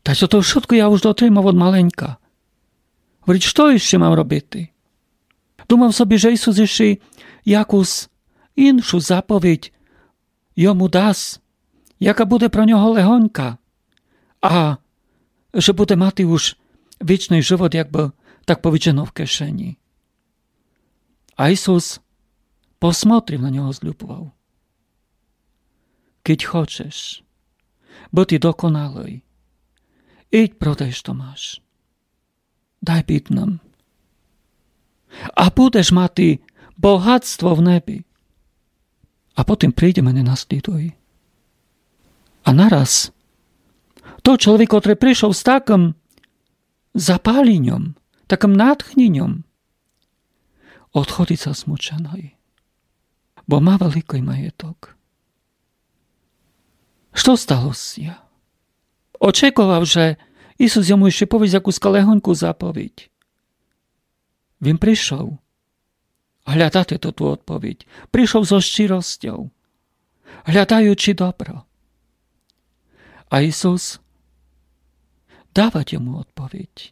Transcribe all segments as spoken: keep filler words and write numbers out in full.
Takže to všetko ja už дотримав od маленька. Говорить, що ще мав робити? Думав собі, що Ісус ще якусь іншу заповідь йому дасть, яка буде про нього легонька, а що буде мати уж вічний живот, якби так повіджено в кишені. А Ісус посмотрів на нього, злюбував. Keď хочеш бути доkonalий, ідь продай, що маєш. Дай бідним. А будеш мати багатство в небі. А потім прийде мене наслідуй. А нараз той чоловік, котрий прийшов з таким запаленням, таким натхненням, odchodить засмучений, бо мав великий маєток. Що сталося? Очікував, що Ісус йому ще повість якусь легоньку заповідь. Він прийшов глядати ту відповідь. Прийшов зо щиростю, глядаючи добро. А Ісус давать йому відповідь.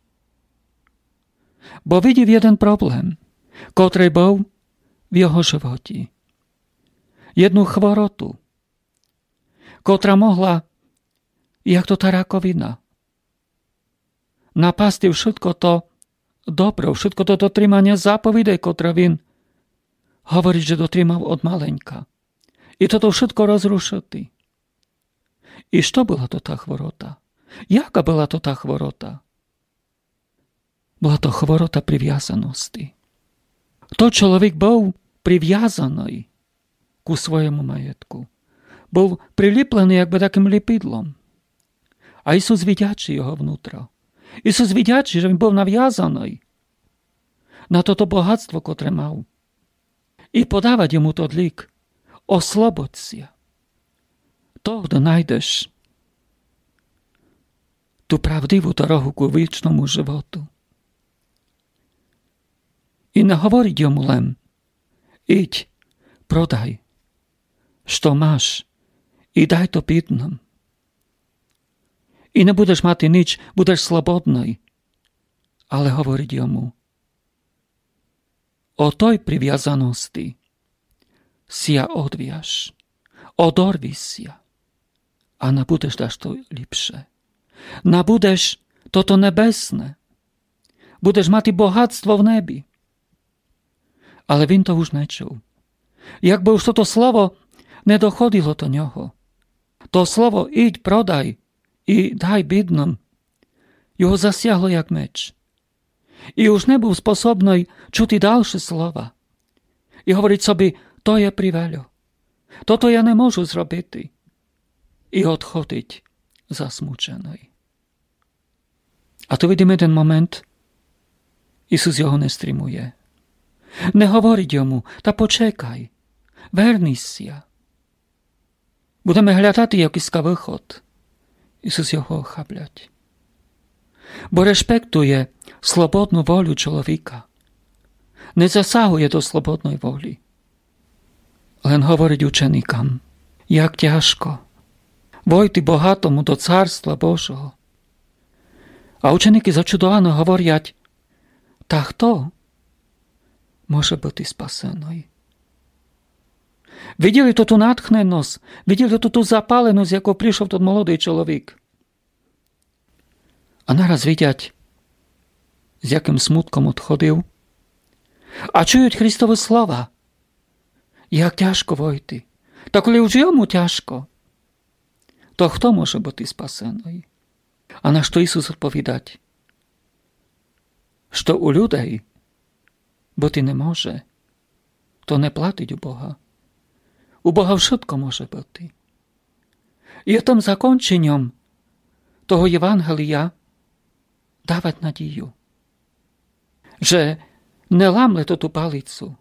Бо видів один проблем, котрий був в його животі. Jednu chвороту, котра могла, як то та раковина, напасти všetko to dobro, všetko to дотримання заповідей, котра він говорить, že дотримав od маленька. І toto všetko rozrušiti. І що була то та хворота? Яка була то та хворота? Була то хворота прив'язаності. То чоловік був прив'язаний ku svojemu majetku. Був приліплений якби таким ліпідлом. А Ісус видячи його внутро. Ісус видячи, що він був нав'язаний на toto багатство, котре мав. І подавать йому тот лік. Ослободься. Тогда знайдеш ту правдиву дорогу ку вічному животу. І не говорить йому лем, ідь, продай, що маєш, і дай то бідним. І не будеш мати ніч, будеш слободний. Але говорить йому, о той прив'язаності ся одв'яж, одорвися, а набудеш даш то ліпше. Набудеш то-то небесне, будеш мати багатство в небі. Але він то уж не чув. Якби уж то слово не доходило до нього, то слово «ідь, продай» і «дай бідним» його засягло як меч. І уж не був способний чути дальше слова. І говорить собі, то є привелю, то-то я не можу зробити. І odходить засмучений. А то видимо один момент, Ісус його не стримує. Не говорить йому, та почекай, вернися. Будемо глядати якийсь виход. Ісус його охаблять. Бо респектує свободну волю чоловіка. Не засагує до свободної волі. Лен говорить ученикам, як тяжко войти багатому до царства Божого. А ученики зачудовано говорять, та хто може бути спасений? Виділи ту натхненість, виділи ту запаленість, яку прийшов той молодий чоловік. А нараз видять, з яким смутком odходив. А чують Христове слова. Як тяжко войти. Та коли вже йому тяжко, то хто може бути спасений? А на що Ісус відповідать? Що у людей бути не може, то не платить у Бога. У Бога všetko може бути. І тим закінченням того Євангелія давать надію, що не ламли ту палицю,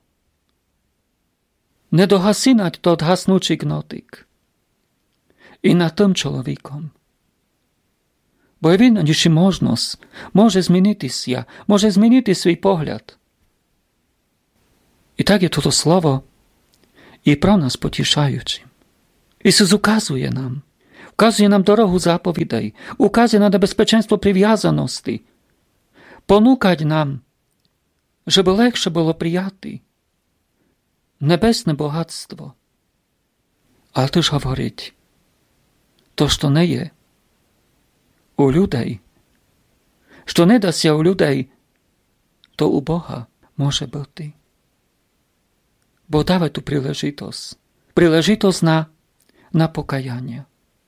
не догасинать тот гаснучий гнотик. І над тим чоловіком. Бо він ще можливість, може змінитися, може змінити свій погляд. І так є toto слово і про нас потішаючим. Ісус указує нам, Вказує нам дорогу заповідей, указує на небезпеченство прив'язаності, понукать нам, щоб легше було прияти небесне багатство. Але теж говорить, то, що не є у людей, що не дасться у людей, то у Бога може бути. Бо дава ту прилежитость, прилежитость на, на покаяння.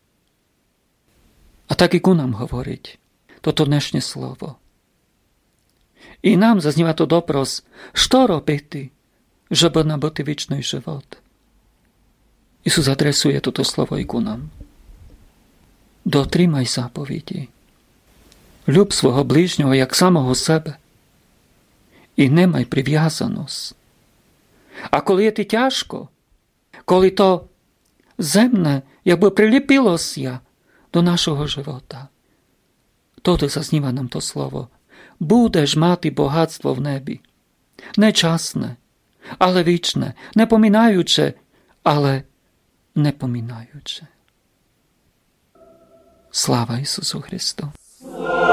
А так і ку нам говорить, то то днешнє слово. І нам зазніва то допрос, що робити, щоб набути вічний живот. Ісус адресує toto слово і ку нам. Дотримай заповіді. Люб свого ближнього, як самого себе. І не май прив'язаність. А коли є ти тяжко, коли то земне, якби приліпилося до нашого живота, тоді зазніва нам то слово. Будеш мати багатство в небі. Не часне, але вічне, не поминаюче, але не поминаюче. Слава Ісусу Христу!